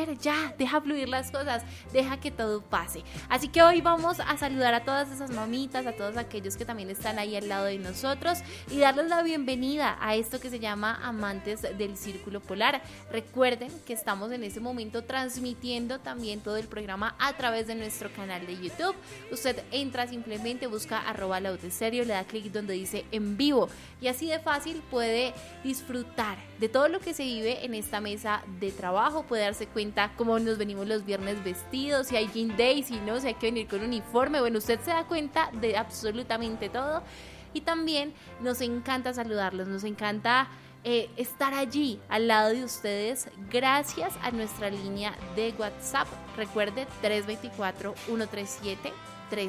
hacer, ya, deja fluir las cosas, deja que todo pase. Así que hoy vamos a saludar a todas esas mamitas, a todos aquellos que también están ahí al lado de nosotros y darles la bienvenida a esto que se llama Amantes del Círculo Polar. Recuerden que estamos en este momento transmitiendo también todo el programa a través de nuestro canal de YouTube. Usted entra, simplemente busca @laudeserio, le da clic donde dice en vivo y así de fácil puede disfrutar de todo lo que se vive en esta mesa de trabajo, puede darse cuenta cómo nos venimos los viernes vestidos, si hay jean day, si no, si hay que venir con uniforme. Bueno, usted se da cuenta de absolutamente todo y también nos encanta saludarlos, nos encanta estar allí al lado de ustedes gracias a nuestra línea de WhatsApp. Recuerde 324-137-1393.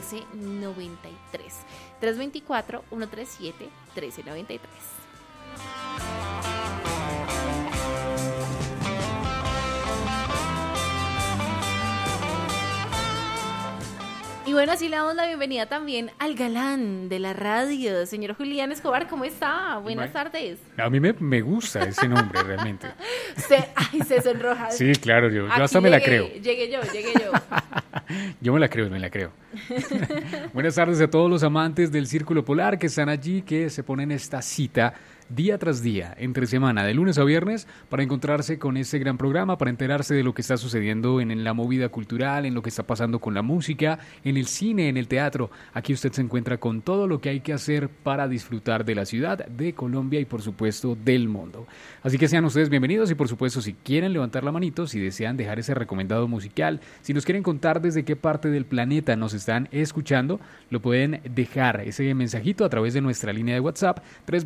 324-137-1393. Y bueno, así le damos la bienvenida también al galán de la radio, señor Julián Escobar. ¿Cómo está? Buenas tardes. A mí me gusta ese nombre realmente. Se sonroja. Sí, claro, yo hasta me la creo. Llegué yo. Yo me la creo. Buenas tardes a todos los amantes del Círculo Polar que están allí, que se ponen esta cita día tras día, entre semana, de lunes a viernes, para encontrarse con este gran programa, para enterarse de lo que está sucediendo en la movida cultural, en lo que está pasando con la música, en el cine, en el teatro. Aquí usted se encuentra con todo lo que hay que hacer para disfrutar de la ciudad, de Colombia y por supuesto del mundo. Así que sean ustedes bienvenidos y por supuesto si quieren levantar la manito, si desean dejar ese recomendado musical, si nos quieren contar desde qué parte del planeta nos están escuchando, lo pueden dejar ese mensajito a través de nuestra línea de WhatsApp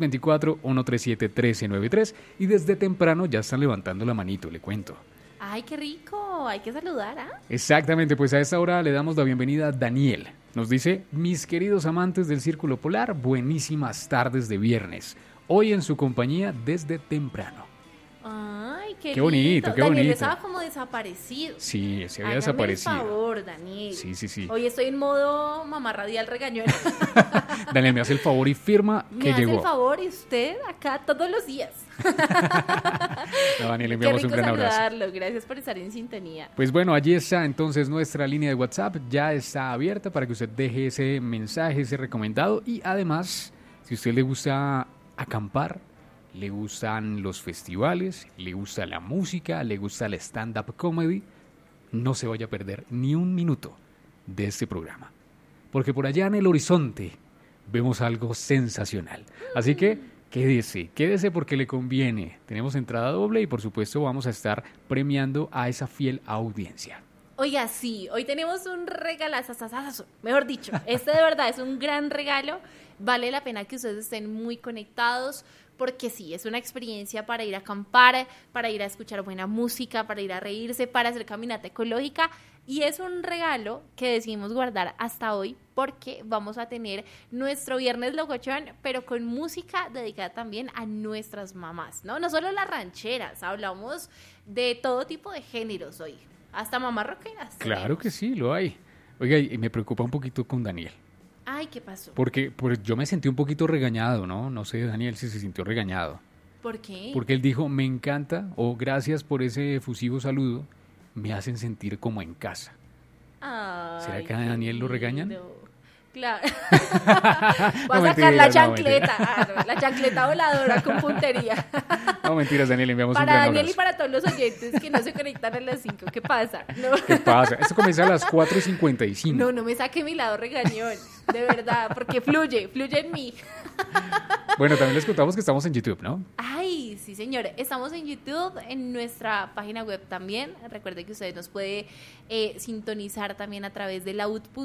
324-137-1393 y desde temprano ya están levantando la manito, le cuento. ¡Ay, qué rico! Hay que saludar, ¿ah? Exactamente, pues a esta hora le damos la bienvenida a Daniel. Nos dice, mis queridos amantes del Círculo Polar, buenísimas tardes de viernes. Hoy en su compañía desde temprano. Ay, qué bonito, qué Daniel bonito. Estaba como desaparecido. Sí, se había Hágame desaparecido. Por favor, Daniel. Sí. Hoy estoy en modo mamá radial regañón. Daniel, me hace el favor y firma que llegó. Me hace el favor y usted acá todos los días. No, Daniel, le enviamos un gran abrazo. Saludarlo. Gracias por estar en sintonía. Pues bueno, allí está entonces nuestra línea de WhatsApp. Ya está abierta para que usted deje ese mensaje, ese recomendado. Y además, si a usted le gusta acampar, le gustan los festivales, le gusta la música, le gusta el stand-up comedy, no se vaya a perder ni un minuto de este programa. Porque por allá en el horizonte vemos algo sensacional. Así que quédese porque le conviene. Tenemos entrada doble y por supuesto vamos a estar premiando a esa fiel audiencia. Oiga, sí, hoy tenemos un regalazo, mejor dicho, este de verdad es un gran regalo. Vale la pena que ustedes estén muy conectados porque sí, es una experiencia para ir a acampar, para ir a escuchar buena música, para ir a reírse, para hacer caminata ecológica y es un regalo que decidimos guardar hasta hoy porque vamos a tener nuestro viernes locochón, pero con música dedicada también a nuestras mamás, ¿no? No solo las rancheras, hablamos de todo tipo de géneros hoy, hasta mamás rockeras. Claro que sí, lo hay. Oiga, y me preocupa un poquito con Daniel. Ay, ¿qué pasó? Porque pues, yo me sentí un poquito regañado, ¿no? No sé, Daniel, si se sintió regañado. ¿Por qué? Porque él dijo, me encanta, o gracias por ese efusivo saludo, me hacen sentir como en casa. Ay, ¿Será que a Daniel lo regañan? Claro. Va a sacar la chancleta, la chancleta voladora con puntería. No, mentiras, Daniel, enviamos un para gran Daniel abrazo. Y para todos los oyentes que no se conectan a las 5, ¿qué pasa? No. ¿Qué pasa? Esto comienza a las 4:55. No me saque mi lado regañón, de verdad, porque fluye en mí. Bueno, también les contamos que estamos en YouTube, ¿no? Ay, sí, señor. Estamos en YouTube, en nuestra página web también. Recuerde que usted nos puede sintonizar también a través de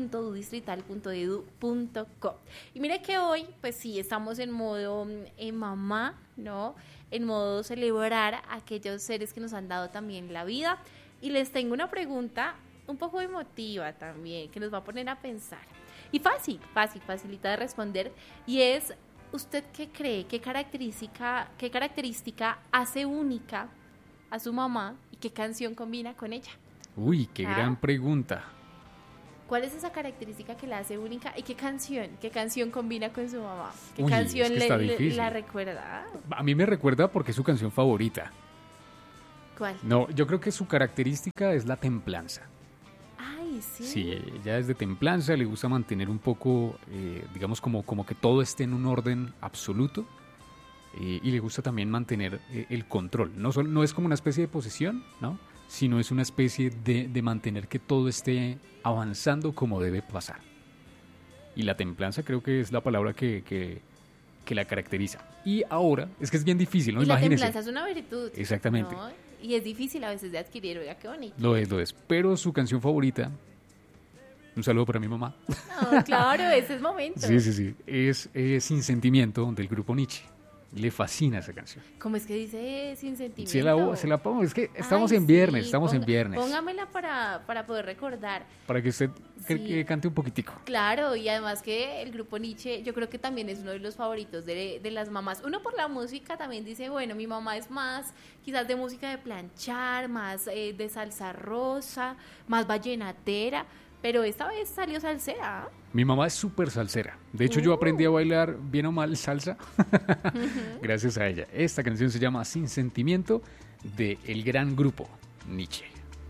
laud.udistrital.edu.co. Y mire que hoy, pues sí, estamos en modo mamá, ¿no? En modo celebrar a aquellos seres que nos han dado también la vida. Y les tengo una pregunta un poco emotiva también, que nos va a poner a pensar. Y facilita de responder. Y es, ¿usted qué cree? ¿Qué característica hace única a su mamá y qué canción combina con ella? Uy, qué gran pregunta. ¿Cuál es esa característica que la hace única y qué canción combina con su mamá? ¿Qué Uy, canción es que está difícil. la recuerda? A mí me recuerda porque es su canción favorita. ¿Cuál? No, yo creo que su característica es la templanza. Ay, sí. Sí, ella es de templanza, le gusta mantener un poco, digamos, como que todo esté en un orden absoluto. Y le gusta también mantener el control. No es como una especie de posesión, ¿no? Sino es una especie de mantener que todo esté avanzando como debe pasar. Y la templanza creo que es la palabra que la caracteriza. Y ahora, es que es bien difícil, ¿no? Y Imagínense. la templanza es una virtud. Exactamente. ¿No? Y es difícil a veces de adquirir, oiga, qué bonito. Lo es. Pero su canción favorita, un saludo para mi mamá. No, claro, ese es momento. Sí. Es Sin Sentimiento del grupo Nietzsche. Le fascina esa canción. ¿Cómo es que dice Sin Sentimiento? Se la pongo, es que estamos Ay, en viernes, sí, en viernes. Póngamela para poder recordar. Para que usted Sí. que cante un poquitico. Claro, y además que el grupo Nietzsche, yo creo que también es uno de los favoritos de las mamás. Uno por la música también dice, bueno, mi mamá es más quizás de música de planchar, más de salsa rosa, más vallenatera, pero esta vez salió salsera. Mi mamá es súper salsera. De hecho, yo aprendí a bailar bien o mal salsa gracias a ella. Esta canción se llama Sin Sentimiento de el gran grupo Nietzsche.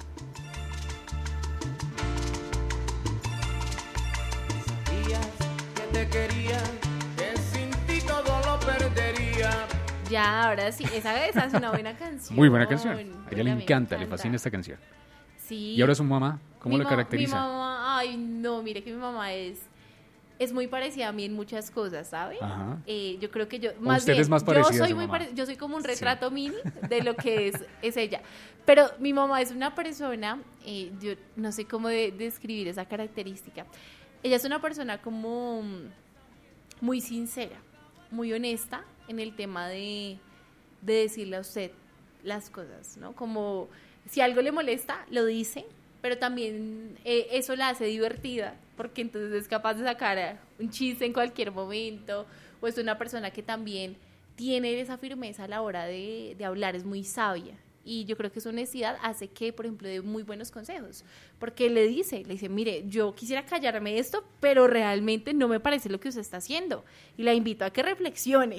Que te quería, que sin ti todo lo perdería. Ya, ahora sí, esa es una buena canción. Muy buena canción. A ella le me encanta, le fascina esta canción. Sí. Y ahora su mamá, ¿cómo la Mi caracteriza? mamá, ay, no, mire que mi mamá es muy parecida a mí en muchas cosas, ¿sabe? Ajá. Yo creo que yo, ¿O usted es más parecida a yo soy su muy mamá? yo soy como un retrato mini de lo que es ella. Pero mi mamá es una persona, yo no sé cómo describir esa característica. Ella es una persona como muy sincera, muy honesta en el tema de decirle a usted las cosas, ¿no? Como si algo le molesta, lo dice, pero también eso la hace divertida, porque entonces es capaz de sacar un chiste en cualquier momento, o es una persona que también tiene esa firmeza a la hora de hablar, es muy sabia. Y yo creo que su honestidad hace que, por ejemplo, dé muy buenos consejos, porque le dice, mire, yo quisiera callarme esto, pero realmente no me parece lo que usted está haciendo. Y la invito a que reflexione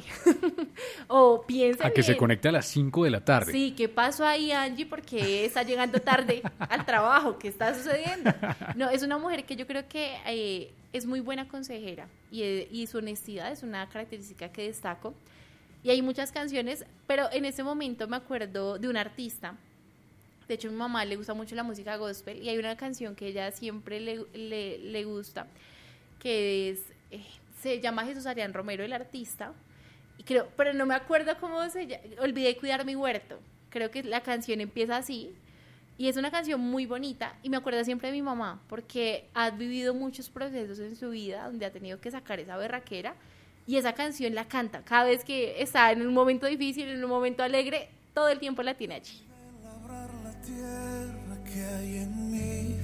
o piense A que se bien. conecte a las 5 de la tarde. Sí, ¿qué pasó ahí, Angie? Porque está llegando tarde al trabajo, ¿qué está sucediendo? No, es una mujer que yo creo que es muy buena consejera y su honestidad es una característica que destaco. Y hay muchas canciones, pero en ese momento me acuerdo de un artista. De hecho, a mi mamá le gusta mucho la música gospel y hay una canción que ella siempre le gusta, que se llama Jesús Arián Romero, el artista. Y creo, pero no me acuerdo cómo se llama. Olvidé cuidar mi huerto. Creo que la canción empieza así. Y es una canción muy bonita y me acuerda siempre de mi mamá porque ha vivido muchos procesos en su vida donde ha tenido que sacar esa berraquera. Y esa canción la canta cada vez que está en un momento difícil, en un momento alegre, todo el tiempo la tiene allí. Labrar la tierra que hay en mí.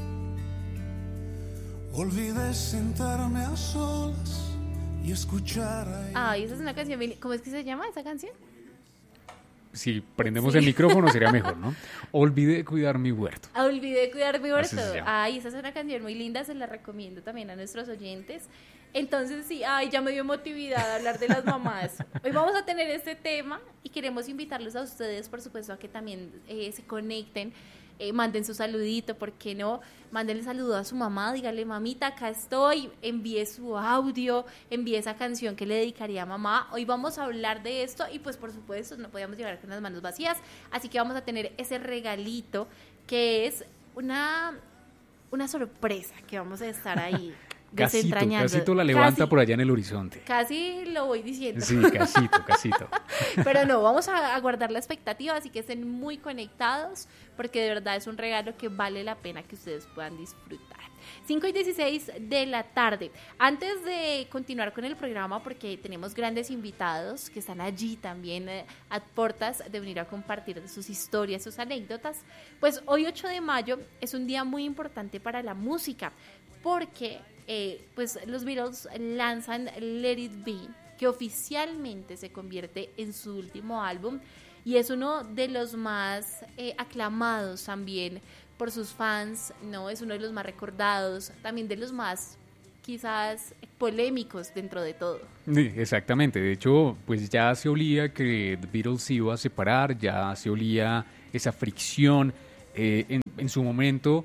Olvidé sentarme a solas y escuchar a ella. Ay, esa es una canción, ¿cómo es que se llama esa canción? Si prendemos el micrófono sería mejor, ¿no? Olvidé cuidar mi huerto. Olvidé cuidar mi huerto. Así se llama. Ay, esa es una canción muy linda, se la recomiendo también a nuestros oyentes. Entonces sí, ay, ya me dio emotividad hablar de las mamás. Hoy vamos a tener este tema y queremos invitarlos a ustedes, por supuesto, a que también se conecten, manden su saludito, ¿por qué no? Mándenle saludo a su mamá, dígale, mamita, acá estoy, envíe su audio, envíe esa canción que le dedicaría a mamá. Hoy vamos a hablar de esto y pues por supuesto no podíamos llegar con las manos vacías, así que vamos a tener ese regalito que es una sorpresa que vamos a estar ahí. Casito la levanta por allá en el horizonte. Casi lo voy diciendo. Sí, casito. Pero no, vamos a guardar la expectativa, así que estén muy conectados, porque de verdad es un regalo que vale la pena que ustedes puedan disfrutar. 5:16 de la tarde. Antes de continuar con el programa, porque tenemos grandes invitados que están allí también a puertas de venir a compartir sus historias, sus anécdotas, pues hoy 8 de mayo es un día muy importante para la música, porque pues los Beatles lanzan Let It Be, que oficialmente se convierte en su último álbum y es uno de los más aclamados también por sus fans, ¿no? Es uno de los más recordados, también de los más quizás polémicos dentro de todo. Sí, exactamente, de hecho pues ya se olía que The Beatles se iba a separar, ya se olía esa fricción. En su momento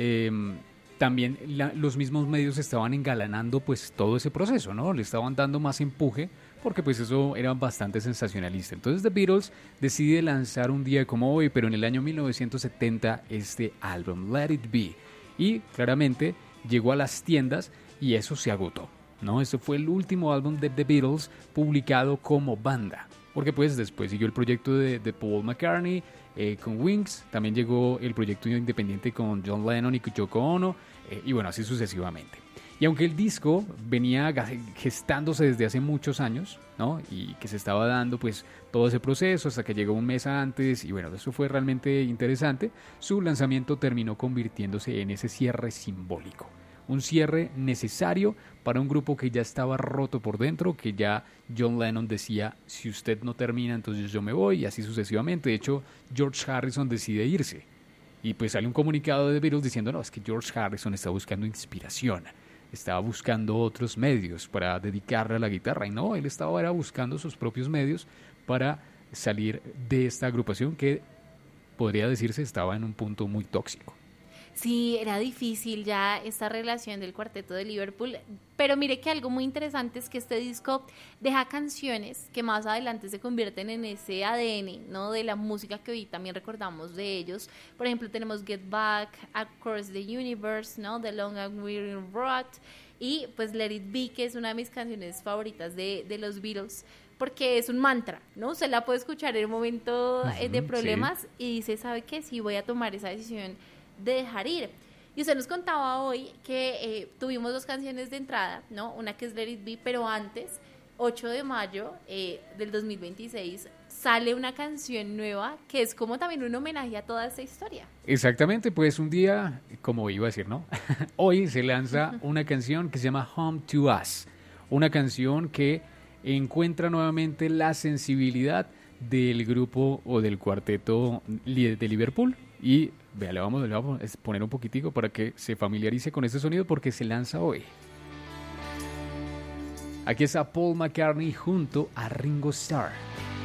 también los mismos medios estaban engalanando pues todo ese proceso, ¿no? Le estaban dando más empuje porque pues eso era bastante sensacionalista. Entonces The Beatles decide lanzar un día como hoy, pero en el año 1970, este álbum, Let It Be. Y claramente llegó a las tiendas y eso se agotó, ¿no? Ese fue el último álbum de The Beatles publicado como banda. Porque pues después siguió el proyecto de Paul McCartney con Wings, también llegó el proyecto independiente con John Lennon y Yoko Ono, y bueno, así sucesivamente. Y aunque el disco venía gestándose desde hace muchos años, ¿no? Y que se estaba dando pues todo ese proceso hasta que llegó un mes antes, y bueno, eso fue realmente interesante, su lanzamiento terminó convirtiéndose en ese cierre simbólico. Un cierre necesario para un grupo que ya estaba roto por dentro, que ya John Lennon decía, si usted no termina, entonces yo me voy, y así sucesivamente. De hecho, George Harrison decide irse. Y pues sale un comunicado de The Beatles diciendo, no, es que George Harrison está buscando inspiración, estaba buscando otros medios para dedicarle a la guitarra. Y no, él estaba buscando sus propios medios para salir de esta agrupación que podría decirse estaba en un punto muy tóxico. Sí, era difícil ya esta relación del cuarteto de Liverpool, pero mire que algo muy interesante es que este disco deja canciones que más adelante se convierten en ese ADN, ¿no? De la música que hoy también recordamos de ellos. Por ejemplo, tenemos Get Back, Across the Universe, ¿no? The Long and Weary Road, y pues Let It Be, que es una de mis canciones favoritas de los Beatles, porque es un mantra, ¿no? Se la puede escuchar en un momento de problemas, sí. Y dice, ¿sabe qué? Sí, voy a tomar esa decisión de dejar ir. Y usted nos contaba hoy que tuvimos dos canciones de entrada, ¿no? Una que es Let It Be, pero antes, 8 de mayo del 2026, sale una canción nueva que es como también un homenaje a toda esta historia. Exactamente, pues un día, como iba a decir, ¿no? Hoy se lanza una canción que se llama Home to Us, una canción que encuentra nuevamente la sensibilidad del grupo o del cuarteto de Liverpool. Y vea, le vamos a poner un poquitico para que se familiarice con este sonido porque se lanza hoy. Aquí está Paul McCartney junto a Ringo Starr.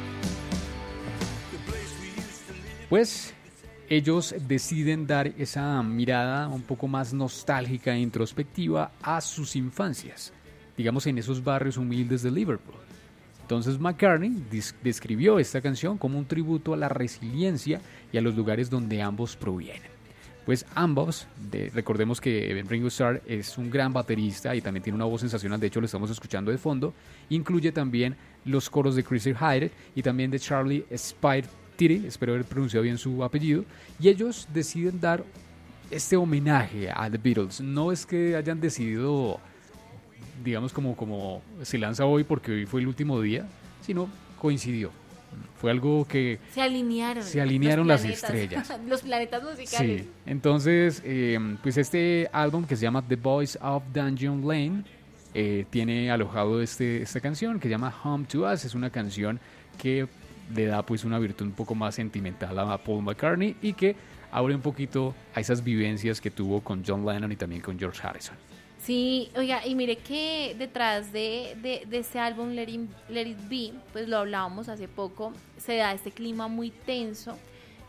Pues ellos deciden dar esa mirada un poco más nostálgica e introspectiva a sus infancias, digamos en esos barrios humildes de Liverpool. Entonces McCartney describió esta canción como un tributo a la resiliencia y a los lugares donde ambos provienen. Pues ambos, recordemos que Ringo Starr es un gran baterista y también tiene una voz sensacional, de hecho lo estamos escuchando de fondo, incluye también los coros de Chris Hyde y también de Charlie Spiteri, espero haber pronunciado bien su apellido, y ellos deciden dar este homenaje a The Beatles. No es que hayan decidido, digamos, como se lanza hoy porque hoy fue el último día, sino coincidió. Fue algo que se alinearon las estrellas. Los planetas musicales. Sí, entonces, pues este álbum que se llama The Boys of Dungeon Lane tiene alojado esta canción que se llama Home to Us. Es una canción que le da pues una virtud un poco más sentimental a Paul McCartney y que abre un poquito a esas vivencias que tuvo con John Lennon y también con George Harrison. Sí, oiga, y mire que detrás de este álbum Let It Be, pues lo hablábamos hace poco, se da este clima muy tenso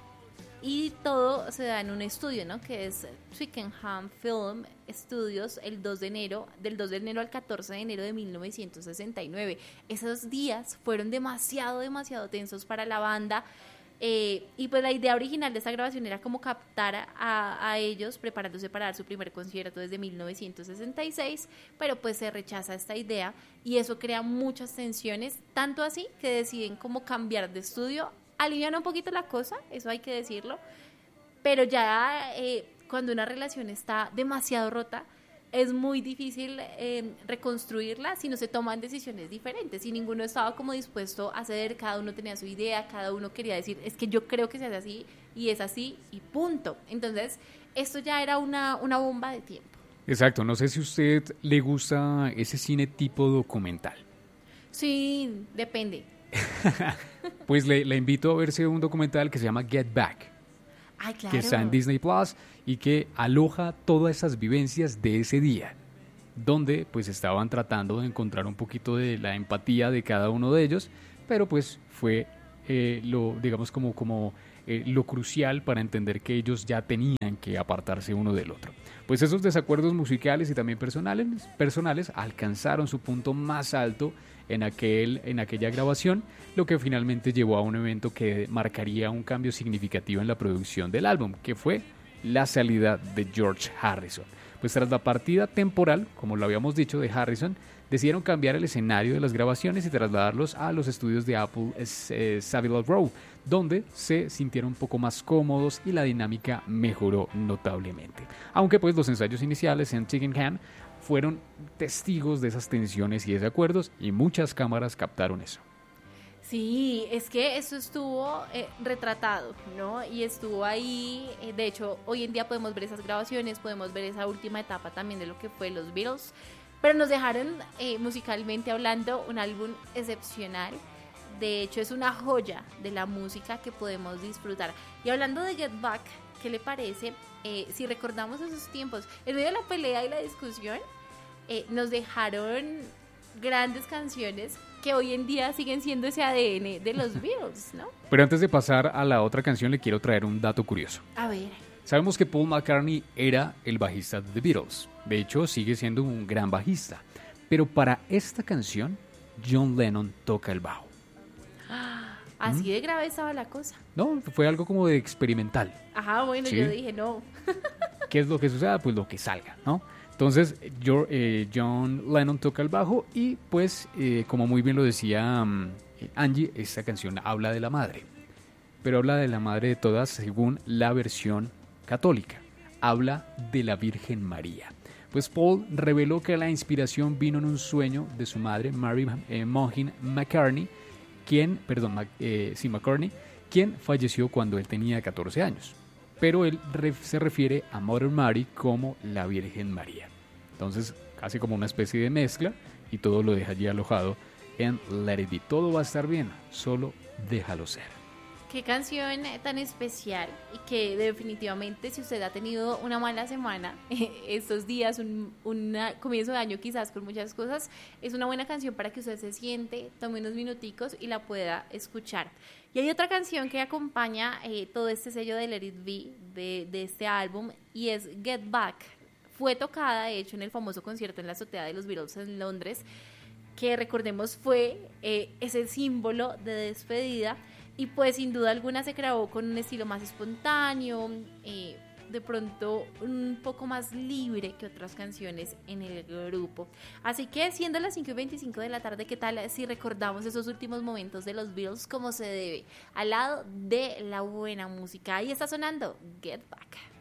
y todo se da en un estudio, ¿no? Que es Twickenham Film Studios, del 2 de enero al 14 de enero de 1969. Esos días fueron demasiado tensos para la banda. Y pues la idea original de esta grabación era como captar a ellos preparándose para dar su primer concierto desde 1966, pero pues se rechaza esta idea y eso crea muchas tensiones, tanto así que deciden como cambiar de estudio, alivian un poquito la cosa, eso hay que decirlo, pero ya cuando una relación está demasiado rota, es muy difícil reconstruirla si no se toman decisiones diferentes, si ninguno estaba como dispuesto a ceder, cada uno tenía su idea, cada uno quería decir, es que yo creo que se hace así y es así y punto. Entonces, esto ya era una bomba de tiempo. Exacto, no sé si a usted le gusta ese cine tipo documental. Sí, depende. Pues le invito a verse un documental que se llama Get Back. Ay, claro. Que está en Disney Plus y que aloja todas esas vivencias de ese día, donde pues estaban tratando de encontrar un poquito de la empatía de cada uno de ellos, pero pues fue digamos como lo crucial para entender que ellos ya tenían que apartarse uno del otro. Pues esos desacuerdos musicales y también personales alcanzaron su punto más alto en aquella grabación, lo que finalmente llevó a un evento que marcaría un cambio significativo en la producción del álbum, que fue la salida de George Harrison. Pues tras la partida temporal, como lo habíamos dicho, de Harrison, decidieron cambiar el escenario de las grabaciones y trasladarlos a los estudios de Apple Savile Row, donde se sintieron un poco más cómodos y la dinámica mejoró notablemente. Aunque pues los ensayos iniciales en Twickenham fueron testigos de esas tensiones y desacuerdos, y muchas cámaras captaron eso. Sí, es que eso estuvo retratado, ¿no? Y estuvo ahí, de hecho, hoy en día podemos ver esas grabaciones, podemos ver esa última etapa también de lo que fue los Beatles, pero nos dejaron, musicalmente hablando, un álbum excepcional. De hecho, es una joya de la música que podemos disfrutar. Y hablando de Get Back, ¿qué le parece? Si recordamos esos tiempos, en medio de la pelea y la discusión, nos dejaron grandes canciones que hoy en día siguen siendo ese ADN de los Beatles, ¿no? Pero antes de pasar a la otra canción, le quiero traer un dato curioso. A ver. Sabemos que Paul McCartney era el bajista de The Beatles. De hecho, sigue siendo un gran bajista. Pero para esta canción, John Lennon toca el bajo. Así de grave estaba la cosa. No, fue algo como de experimental. Ajá, bueno, ¿Sí? yo dije no. ¿Qué es lo que suceda? Pues lo que salga, ¿no? Entonces, John Lennon toca el bajo y pues, como muy bien lo decía Angie, esta canción habla de la madre. Pero habla de la madre de todas según la versión católica. Habla de la Virgen María. Pues Paul reveló que la inspiración vino en un sueño de su madre, Mary Monaghan McCartney, McCartney, quien falleció cuando él tenía 14 años. Pero él se refiere a Mother Mary como la Virgen María. Entonces, casi como una especie de mezcla, y todo lo deja allí alojado en Let It Be. Todo va a estar bien, solo déjalo ser. Qué canción tan especial, y que definitivamente, si usted ha tenido una mala semana, estos días, un comienzo de año quizás con muchas cosas, es una buena canción para que usted se siente, tome unos minuticos y la pueda escuchar. Y hay otra canción que acompaña todo este sello de Let It Be de este álbum, y es Get Back. Fue tocada, de hecho, en el famoso concierto en la azotea de los Beatles en Londres, que recordemos fue ese símbolo de despedida. Y pues sin duda alguna se grabó con un estilo más espontáneo, de pronto un poco más libre que otras canciones en el grupo. Así que siendo las 5:25 de la tarde, ¿qué tal si recordamos esos últimos momentos de los Beatles como se debe? Al lado de la buena música. Ahí está sonando Get Back.